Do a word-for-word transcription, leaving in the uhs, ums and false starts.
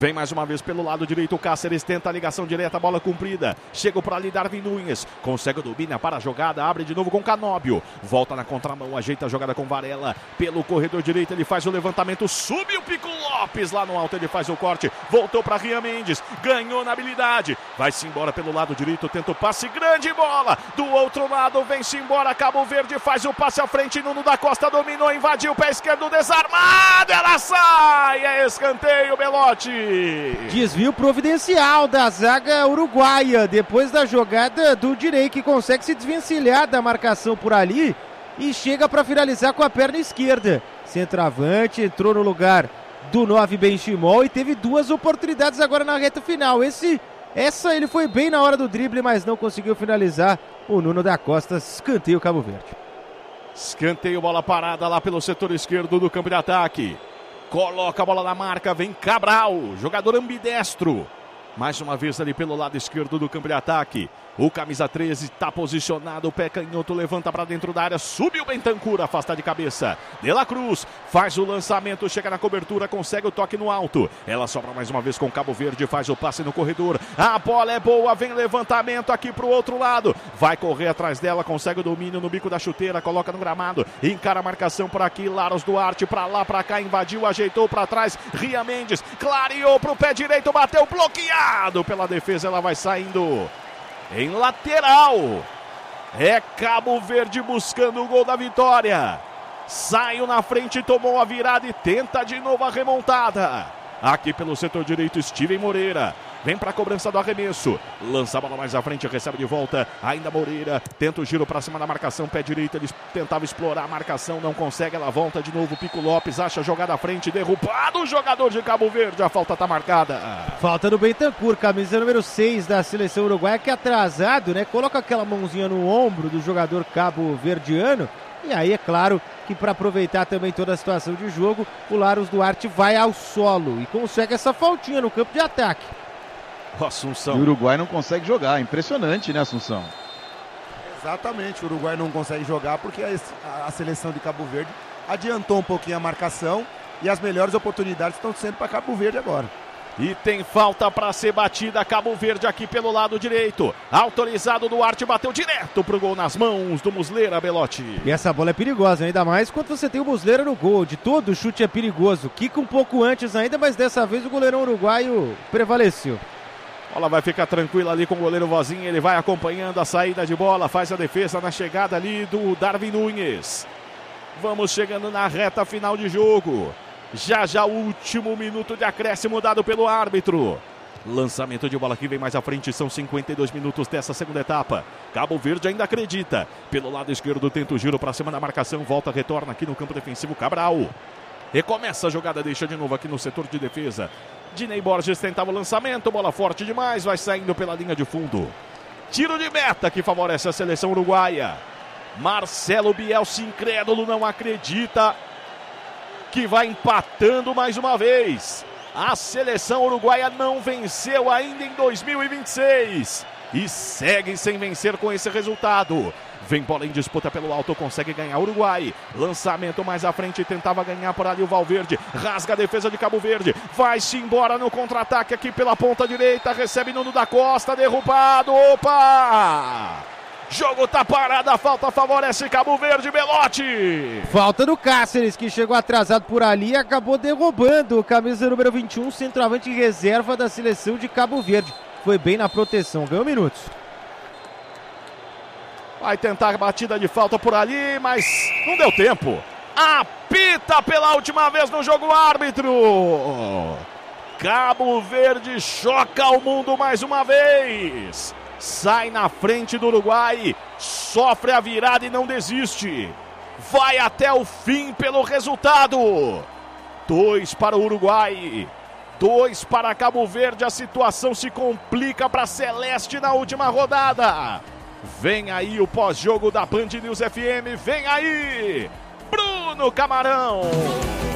Vem mais uma vez pelo lado direito o Cáceres, tenta a ligação direta, bola cumprida. Chega para ali Darwin Nunes, consegue o domínio para a jogada, abre de novo com Canóbio. Volta na contramão, ajeita a jogada com Varela. Pelo corredor direito ele faz o levantamento, subiu o Pico Lopes lá no alto, ele faz o corte. Voltou para Rian Mendes, ganhou na habilidade. Vai-se embora pelo lado direito, tenta o passe, grande bola. Do outro lado, vem-se embora, Cabo Verde faz o passe à frente. Nuno da Costa dominou, invadiu o pé esquerdo, desarmado, ela sai. É escanteio, Belotti. Desvio providencial da zaga uruguaia, depois da jogada do Direi, que consegue se desvencilhar da marcação por ali e chega para finalizar com a perna esquerda. Centroavante, entrou no lugar do nove Benchimol e teve duas oportunidades agora na reta final. Esse, essa ele foi bem na hora do drible, mas não conseguiu finalizar. O Nuno da Costa, escanteio Cabo Verde. Escanteio, bola parada lá pelo setor esquerdo do campo de ataque. Coloca a bola na marca, vem Cabral, jogador ambidestro. Mais uma vez ali pelo lado esquerdo do campo de ataque. O camisa treze está posicionado, o pé canhoto levanta para dentro da área, subiu Bentancur, afasta de cabeça. De La Cruz faz o lançamento, chega na cobertura, consegue o toque no alto. Ela sobra mais uma vez com Cabo Verde, faz o passe no corredor. A bola é boa, vem levantamento aqui para o outro lado. Vai correr atrás dela, consegue o domínio no bico da chuteira, coloca no gramado. Encara a marcação por aqui, Laros Duarte para lá, para cá, invadiu, ajeitou para trás. Rian Mendes, clareou para o pé direito, bateu bloqueado pela defesa, ela vai saindo em lateral. É Cabo Verde buscando o gol da vitória. Saiu na frente, tomou a virada e tenta de novo a remontada. Aqui pelo setor direito, Steven Moreira. Vem para a cobrança do arremesso. Lança a bola mais à frente, recebe de volta. Ainda Moreira. Tenta o giro para cima da marcação. Pé direito, ele tentava explorar a marcação. Não consegue, ela volta de novo. Pico Lopes acha a jogada à frente. Derrubado o jogador de Cabo Verde. A falta está marcada. Falta do Bentancur, camisa número seis da seleção uruguaia, que é atrasado, né? Coloca aquela mãozinha no ombro do jogador cabo-verdiano. E aí, é claro, que para aproveitar também toda a situação de jogo, o Laros Duarte vai ao solo e consegue essa faltinha no campo de ataque. O Assunção. E o Uruguai não consegue jogar, impressionante, né, Assunção? Exatamente, o Uruguai não consegue jogar porque a, a seleção de Cabo Verde adiantou um pouquinho a marcação e as melhores oportunidades estão sendo para Cabo Verde agora. E tem falta para ser batida, Cabo Verde aqui pelo lado direito. Autorizado, Duarte bateu direto pro gol nas mãos do Muslera, Belotti. E essa bola é perigosa, ainda mais quando você tem o Muslera no gol. De todo chute é perigoso. Quica um pouco antes ainda, mas dessa vez o goleirão uruguaio prevaleceu. A bola vai ficar tranquila ali com o goleiro Vozinho. Ele vai acompanhando a saída de bola, faz a defesa na chegada ali do Darwin Nunes. Vamos chegando na reta final de jogo. Já já o último minuto de acréscimo dado pelo árbitro. Lançamento de bola que vem mais à frente, são cinquenta e dois minutos dessa segunda etapa. Cabo Verde ainda acredita. Pelo lado esquerdo tenta o giro para cima da marcação, volta, retorna aqui no campo defensivo, Cabral. Recomeça a jogada, deixa de novo aqui no setor de defesa. Dinei Borges tentava o lançamento, bola forte demais, vai saindo pela linha de fundo. Tiro de meta que favorece a seleção uruguaia. Marcelo Bielsa, incrédulo, não acredita que vai empatando mais uma vez. A seleção uruguaia não venceu ainda em dois mil e vinte e seis e segue sem vencer com esse resultado. Vem bola em disputa pelo alto, consegue ganhar o Uruguai. Lançamento mais à frente, tentava ganhar por ali o Valverde. Rasga a defesa de Cabo Verde. Vai-se embora no contra-ataque aqui pela ponta direita. Recebe Nuno da Costa, derrubado. Opa! Jogo tá parado, a falta favorece Cabo Verde, Belotti. Falta do Cáceres, que chegou atrasado por ali e acabou derrubando o camisa número vinte e um, centroavante em reserva da seleção de Cabo Verde. Foi bem na proteção, ganhou minutos. Vai tentar a batida de falta por ali, mas não deu tempo. Apita pela última vez no jogo árbitro. Cabo Verde choca o mundo mais uma vez. Sai na frente do Uruguai, sofre a virada e não desiste. Vai até o fim pelo resultado. Dois para o Uruguai, dois para Cabo Verde. A situação se complica para a Celeste na última rodada. Vem aí o pós-jogo da Band News F M. Vem aí, Bruno Camarão.